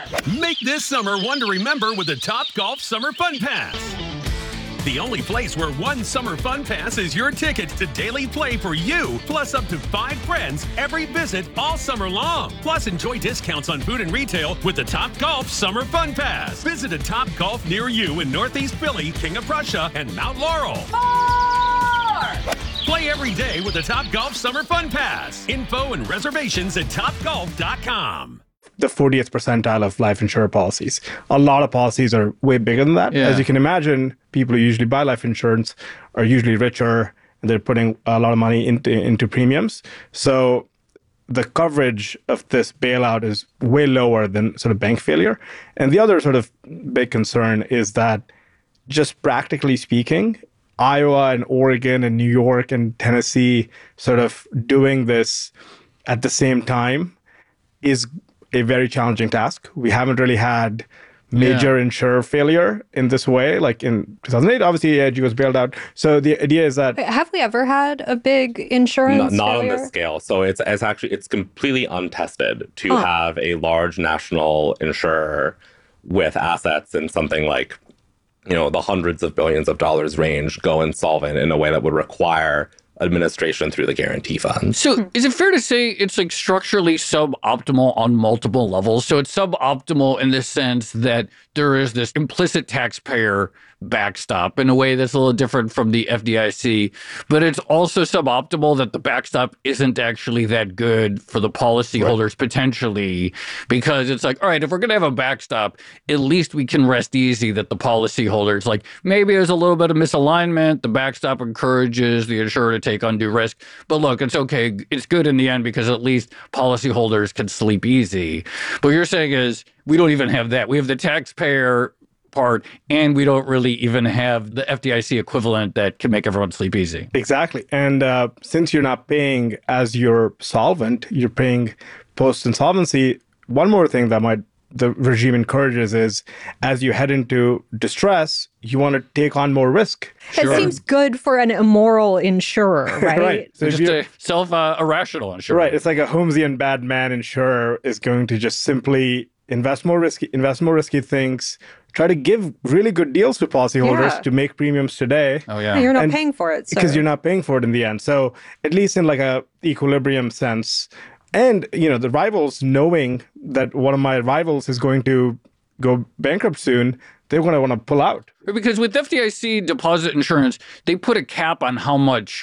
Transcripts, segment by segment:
Make this summer one to remember with the Topgolf Summer Fun Pass. The only place where one summer fun pass is your ticket to daily play for you, plus up to 5 friends every visit all summer long. Plus, enjoy discounts on food and retail with the Topgolf Summer Fun Pass. Visit a Topgolf near you in Northeast Philly, King of Prussia, and Mount Laurel. 4! Play every day with the Topgolf Summer Fun Pass. Info and reservations at topgolf.com. The 40th percentile of life insurance policies. A lot of policies are way bigger than that. Yeah. As you can imagine, people who usually buy life insurance are usually richer, and they're putting a lot of money into premiums. So the coverage of this bailout is way lower than sort of bank failure. And the other sort of big concern is that, just practically speaking, Iowa and Oregon and New York and Tennessee sort of doing this at the same time is a very challenging task. We haven't really had major insurer failure in this way. Like in 2008, obviously AIG was bailed out. So the idea is that... Have we ever had a big insurance not failure? on this scale. So it's completely untested to have a large national insurer with assets in something like, the hundreds of billions of dollars range go insolvent in a way that would require administration through the guarantee fund. So is it fair to say it's like structurally suboptimal on multiple levels? So it's suboptimal in the sense that there is this implicit taxpayer backstop in a way that's a little different from the FDIC, but it's also suboptimal that the backstop isn't actually that good for the policyholders potentially, because it's like, all right, if we're going to have a backstop, at least we can rest easy that the policyholders, like maybe there's a little bit of misalignment, the backstop encourages the insurer to take undue risk, but look, it's okay, it's good in the end because at least policyholders can sleep easy. But what you're saying is we don't even have that. We have the taxpayer part, and we don't really even have the FDIC equivalent that can make everyone sleep easy. Exactly. And since you're not paying as you're solvent, you're paying post-insolvency, one more thing that the regime encourages is, as you head into distress, you want to take on more risk. It seems good for an immoral insurer, right? Right. So Just a self-irrational insurer. Right. It's like a Holmesian bad man insurer is going to just simply invest more risky things, try to give really good deals to policyholders to make premiums today. Oh, yeah. And you're not paying for it. Because you're not paying for it in the end. So at least in like a equilibrium sense. And, the rivals knowing that one of my rivals is going to go bankrupt soon, they're going to want to pull out. Because with FDIC deposit insurance, they put a cap on how much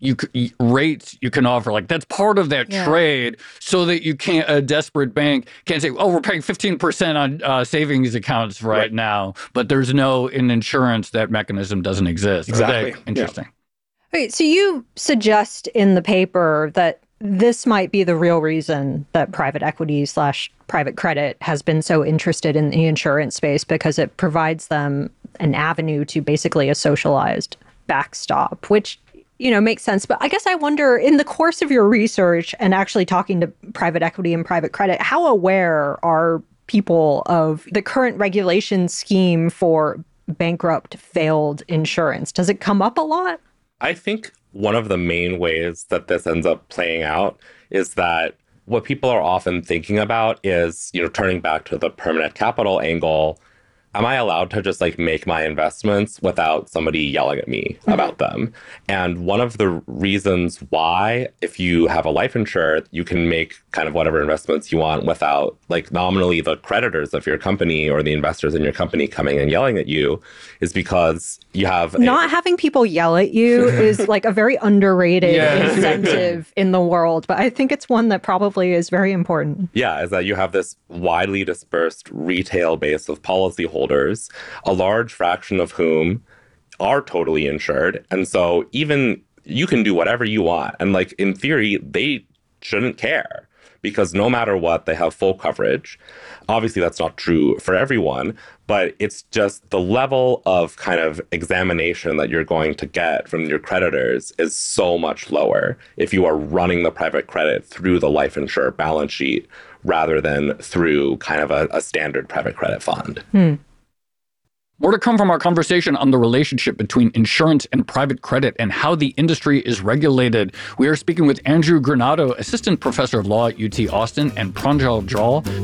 rates you can offer. Like that's part of that trade, so that a desperate bank can't say, oh, we're paying 15% on savings accounts right now, but there's in insurance, that mechanism doesn't exist. Exactly. Interesting. Okay, so you suggest in the paper that this might be the real reason that private equity / private credit has been so interested in the insurance space, because it provides them an avenue to basically a socialized backstop, which makes sense. But I guess I wonder, in the course of your research and actually talking to private equity and private credit, how aware are people of the current regulation scheme for bankrupt, failed insurance? Does it come up a lot? I think one of the main ways that this ends up playing out is that what people are often thinking about is, turning back to the permanent capital angle. Am I allowed to just make my investments without somebody yelling at me about them? And one of the reasons why, if you have a life insurer, you can make kind of whatever investments you want without nominally the creditors of your company or the investors in your company coming and yelling at you, is because you have not having people yell at you is a very underrated incentive in the world. But I think it's one that probably is very important. Yeah, is that you have this widely dispersed retail base of policyholders, a large fraction of whom are totally insured. And so even you can do whatever you want. And in theory, they shouldn't care, because no matter what, they have full coverage. Obviously, that's not true for everyone, but it's just the level of kind of examination that you're going to get from your creditors is so much lower if you are running the private credit through the life insurer balance sheet rather than through kind of a standard private credit fund. More to come from our conversation on the relationship between insurance and private credit and how the industry is regulated. We are speaking with Andrew Granado, Assistant Professor of Law at UT Austin, and Pranjal Jal,